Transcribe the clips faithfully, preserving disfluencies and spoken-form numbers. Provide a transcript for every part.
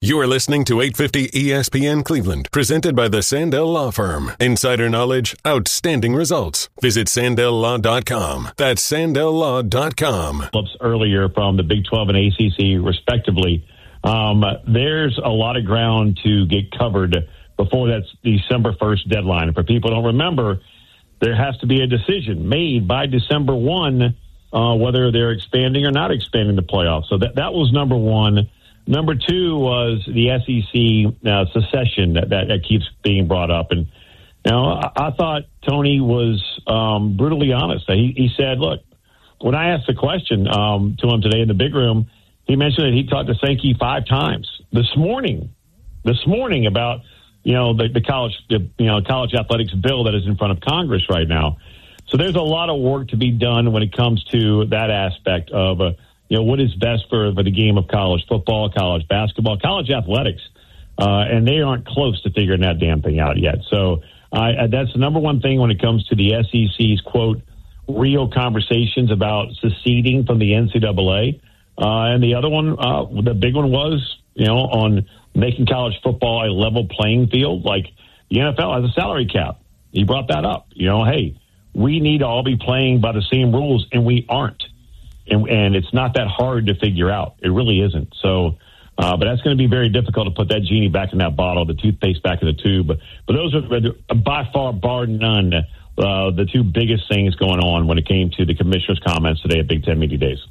You are listening to eight fifty E S P N Cleveland, presented by the Sandell Law Firm. Insider knowledge, outstanding results. Visit Sandell Law dot com. That's Sandell Law dot com. Earlier from the Big twelve and A C C, respectively, um, there's a lot of ground to get covered before that December first deadline. For people who don't remember, there has to be a decision made by December first uh, whether they're expanding or not expanding the playoffs. So that, that was number one. Number two was the S E C uh, secession that, that, that keeps being brought up. And you know, I, I thought Tony was um, brutally honest. He, he said, look, when I asked the question um, to him today in the big room, he mentioned that he talked to Sankey five times this morning, this morning about, you know, the, the college, the, you know, college athletics bill that is in front of Congress right now. So there's a lot of work to be done when it comes to that aspect of, uh, you know, what is best for, for the game of college football, college basketball, college athletics. Uh, and they aren't close to figuring that damn thing out yet. So uh, that's the number one thing when it comes to the S E C's, quote, real conversations about seceding from the N C double A. Uh, and the other one, uh, the big one was, you know, on making college football a level playing field. Like the N F L has a salary cap. He brought that up. You know, hey, we need to all be playing by the same rules, and we aren't. And, and it's not that hard to figure out. It really isn't. So, uh, but that's going to be very difficult to put that genie back in that bottle, the toothpaste back in the tube. But, but those are by far, bar none, uh, the two biggest things going on when it came to the commissioner's comments today at Big Ten Media Days.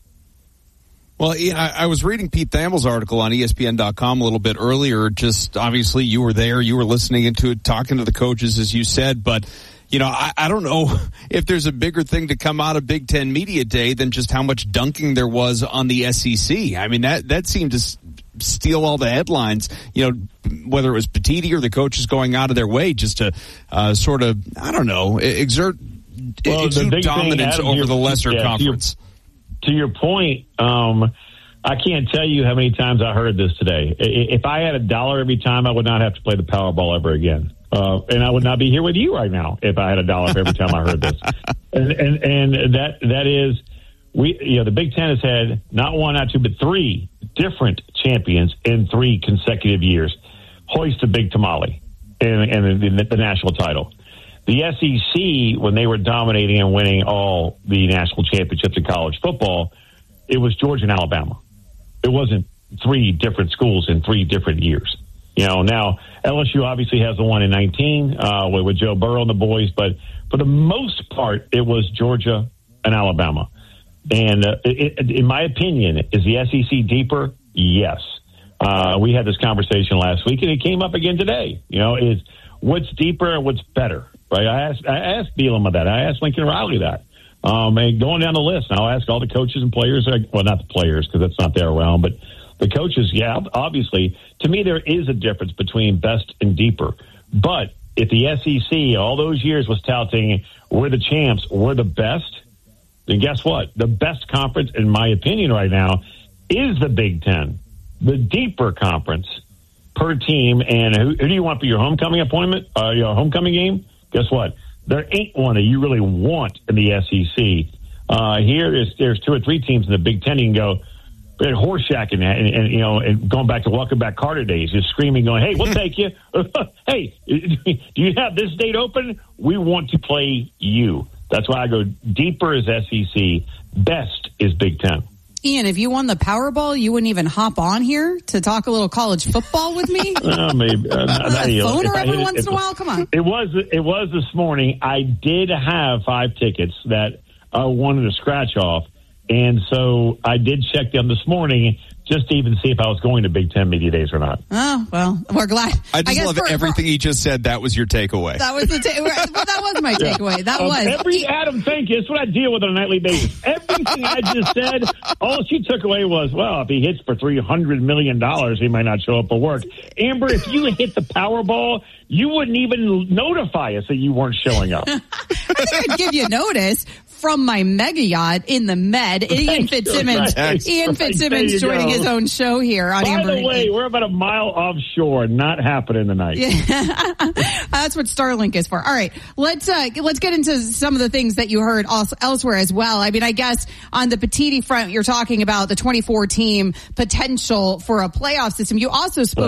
Well, I, I was reading Pete Thamel's article on E S P N dot com a little bit earlier. Just obviously you were there, you were listening into it, talking to the coaches, as you said. But, you know, I, I don't know if there's a bigger thing to come out of Big Ten Media Day than just how much dunking there was on the S E C. I mean, that, that seemed to steal all the headlines, you know, whether it was Petitti or the coaches going out of their way just to uh, sort of, I don't know, exert, well, exert dominance over your, the lesser yeah, conference. To your point, um, I can't tell you how many times I heard this today. If I had a dollar every time, I would not have to play the Powerball ever again. Uh, and I would not be here with you right now if I had a dollar every time I heard this. And, and, and that, that is, we, you know, the Big Ten has had not one, not two, but three different champions in three consecutive years. Hoist a big tamale and, and the, the national title. The S E C, when they were dominating and winning all the national championships in college football, it was Georgia and Alabama. It wasn't three different schools in three different years. You know, now L S U obviously has the one in nineteen uh, with, with Joe Burrow and the boys, but for the most part, it was Georgia and Alabama. And uh, it, it, in my opinion, is the S E C deeper? Yes. Uh, we had this conversation last week, and it came up again today. You know, is what's deeper and what's better? Right, I asked I asked Bielema that. I asked Lincoln Riley that. Um, and going down the list, and I'll ask all the coaches and players. Well, not the players because that's not there around, but the coaches. Yeah, obviously, to me, there is a difference between best and deeper. But if the S E C all those years was touting we're the champs, we're the best, then guess what? The best conference, in my opinion, right now, is the Big Ten, the deeper conference per team. And who, who do you want for your homecoming appointment? Uh, your homecoming game? Guess what? There ain't one that you really want in the S E C. Uh, here, there's, there's two or three teams in the Big Ten. You can go horseshacking and, and, you know, and going back to Welcome Back Carter days, just screaming, going, "Hey, we'll take you. Hey, do you have this date open? We want to play you." That's why I go deeper is S E C, best is Big Ten. Ian, if you won the Powerball, you wouldn't even hop on here to talk a little college football with me? uh, maybe. Uh, uh, not, you know, phone every it, once it, in a while? Come on. It was, it was this morning. I did have five tickets that I wanted to scratch off. And so I did check them this morning just to even see if I was going to Big Ten Media Days or not. Oh, well, we're glad. I just I love for, everything for, he just said. That was your takeaway. That was the ta- well, that was my takeaway. That um, was. Every Adam, thank you. That's what I deal with on a nightly basis. Everything I just said, all she took away was, well, if he hits for three hundred million dollars, he might not show up for work. Amber, if you hit the Powerball, you wouldn't even notify us that you weren't showing up. I think I'd give you notice. From my mega yacht in the Med, Ian Fitzsimmons. Right. Ian Fitzsimmons right. joining his own show here on By Amber. By the way, we're about a mile offshore. Not happening tonight. Yeah. That's what Starlink is for. All right, let's uh, let's get into some of the things that you heard also elsewhere as well. I mean, I guess on the Petitti front, you're talking about the twenty-four team potential for a playoff system. You also spoke